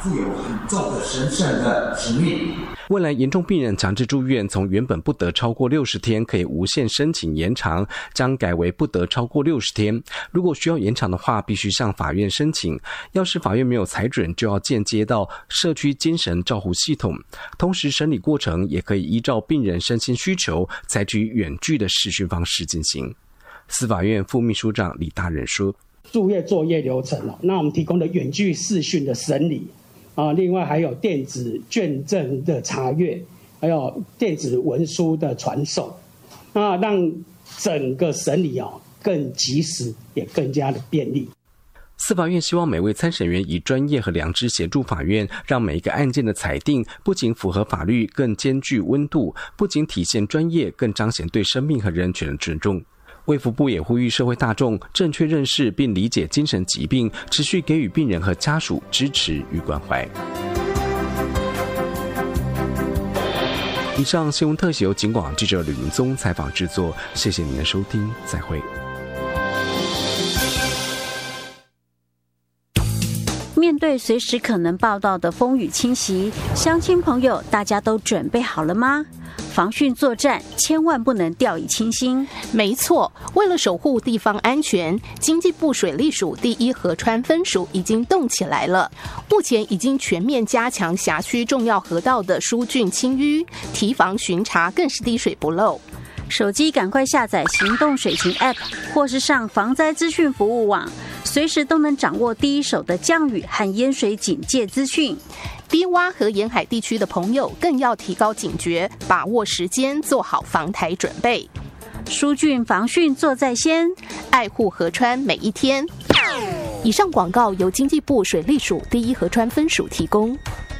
负有很重的神圣的使命。 未来严重病人强制住院，从原本不得超过60天可以无限申请延长，将改为不得超过60天。如果需要延长的话，必须向法院申请。要是法院没有裁准，就要间接到社区精神照护系统。同时，审理过程也可以依照病人身心需求，采取远距的视讯方式进行。司法院副秘书长李大人说： 住院作业流程，那我们提供的远距视讯的审理另外还有电子卷证的查阅，还有电子文书的传送，让整个审理更及时，也更加的便利。 司法院希望每位参审员以专业和良知协助法院，让每一个案件的裁定不仅符合法律，更兼具温度，不仅体现专业，更彰显对生命和人权的尊重。卫福部也呼吁社会大众正确认识并理解精神疾病，持续给予病人和家属支持与关怀。以上新闻特辑由警广记者吕明宗采访制作，谢谢您的收听，再会。 面对随时可能报道的风雨侵袭，乡亲朋友，大家都准备好了吗？防汛作战千万不能掉以轻心。 没错，为了守护地方安全，经济部水利署第一河川分署已经动起来了。目前已经全面加强辖区重要河道的疏浚清淤，提防巡查更是滴水不漏。 手机赶快下载行动水情 App， 或是上防灾资讯服务网，随时都能掌握第一手的降雨和淹水警戒资讯。 低洼和沿海地区的朋友更要提高警觉，把握时间，做好防台准备。 疏浚防汛做在先， 爱护河川每一天。以上广告由经济部水利署第一河川分署提供。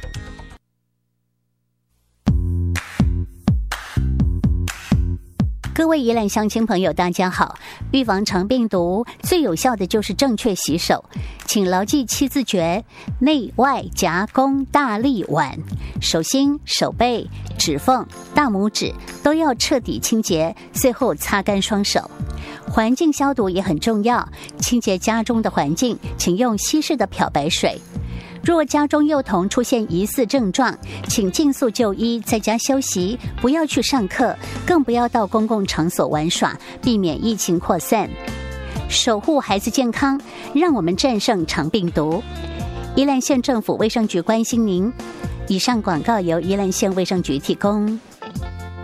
各位宜兰乡亲朋友，大家好！预防肠病毒最有效的就是正确洗手，请牢记7字诀：内外夹弓大力腕，手心、手背、指缝、大拇指都要彻底清洁，最后擦干双手。环境消毒也很重要，清洁家中的环境，请用稀释的漂白水。若家中幼童出现疑似症状，请尽速就医，在家休息，不要去上课，更不要到公共场所玩耍，避免疫情扩散。守护孩子健康，让我们战胜肠病毒。宜兰县政府卫生局关心您。以上广告由宜兰县卫生局提供。